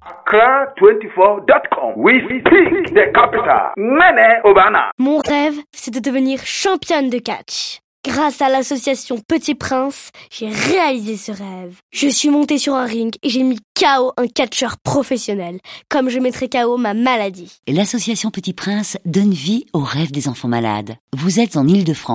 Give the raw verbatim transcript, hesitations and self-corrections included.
Accra vingt-quatre point com. We speak the capital. Mene Obana. Mon rêve, c'est de devenir championne de catch. Grâce à l'association Petit Prince, j'ai réalisé ce rêve. Je suis montée sur un ring et j'ai mis K O un catcheur professionnel, comme je mettrai K O ma maladie. L'association Petit Prince donne vie aux rêves des enfants malades. Vous êtes en Île-de-France.